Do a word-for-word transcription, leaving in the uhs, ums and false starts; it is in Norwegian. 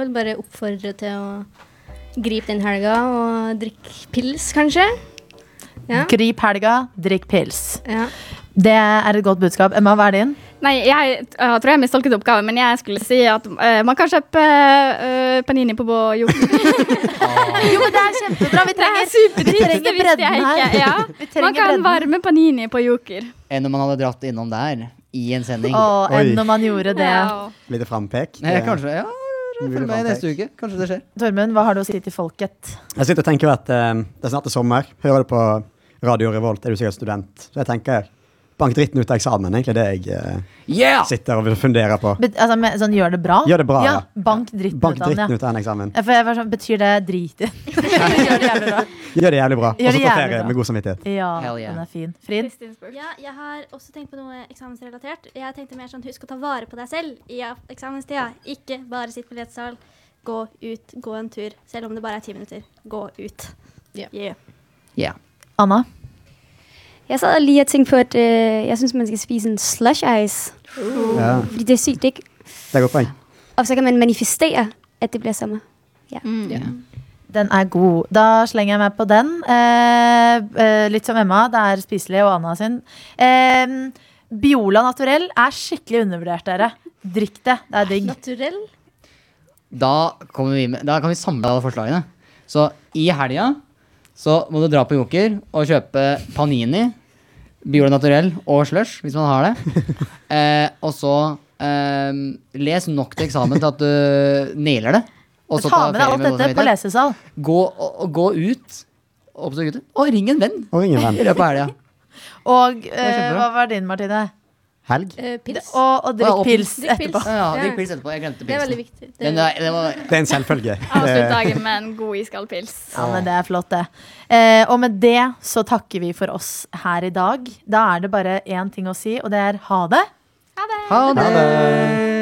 vil bare oppfordre til å gripe den helga og drikke pils, kanskje. Ja. Grip helga, drikk pils. Ja. Det er et godt budskap. Emma, hva er din? Nei, jeg uh, tror jeg mistolket oppgaven, men jeg skulle si at uh, man kan kjøpe uh, panini på Joker. Jo, men det er kjempebra. Vi trenger, vi trenger bredden her. Ja. Man kan bredden. varme panini på Joker. Enn om man hadde dratt innom der i en sending. Åh, enn om man gjorde det. Ja. Litt frampek. Nei, kanskje, ja. Følg med neste uke. Kanskje det skjer. Tormund, hva har du å si til folket? Jeg sitter og tenker at uh, det er snart er sommer. Hører det på Radio Revolt, er du sikkert student. Så jeg tenker, bank dritten ut av eksamen, egentlig det jeg uh, yeah! sitter og funderer på. Bet, altså, med, sånn, gjør det bra? Gjør det bra, ja. ja. Bank dritten bank ut av den, dritten ja. ut av den eksamen. For jeg var sånn, betyr det drit i? Gjør det jævlig bra. Gjør det jævlig bra. Og Gjør så det på jævlig ferie bra. med god samvittighet. Ja, Hell yeah. den er fin. Frid? Ja, jeg har også tenkt på noe eksamensrelatert. Jeg tenkte mer sånn, husk å ta vare på deg selv i eksamenstida. Ikke bare sitt på rettssal. Gå ut, gå en tur. Selv om det bare er ti minutter. Gå ut. Ja. Yeah. Yeah. Anna? Jeg sad lige og tænkte på, at øh, jeg synes, man skal spise en slush ice. Uh. Ja. Fordi det er sygt, ikke? Det er godt poeng. Og så kan man manifestere, at det bliver sommer. Ja. Mm. Yeah. Den er god. Da slenger jeg meg på den. Eh, eh, litt som Emma, det er spiselig, og Anna sin. Eh, Biola Naturell er skikkelig undervurdert, dere. Drikk det, det er digg. Naturell. Da, kommer vi med, da kan vi samle alle forslagene. Så i helga så må du dra på Joker og kjøpe panini, Biola Naturell og slush, hvis man har det. Eh, og så eh, les nok til eksamen til at du nailer det. Og så Ta med deg ferie alt god dette på samvittighet. lesesal. Gå, og, og gå ut oppsøk gutter, og ring en venn Og ingen venn. i løpet av helga. Og er eh, kjempebra. hva var din, Martine? Helg. Uh, pils. Og, og Ja, drikk og pils drikk pils. etterpå. Ja, ja, Ja. drikk pils etterpå. Jeg glemte Det er veldig pilsen. viktig. Det, Den, der- det var, Det er en selvfølge. Avslutt Det- dagen med en god iskald pils. Ja, men det er flott det. Eh, og med det så takker vi for oss her i dag. Da er det bare én ting å si, og det er ha det. Ha det! ha Ha det! det.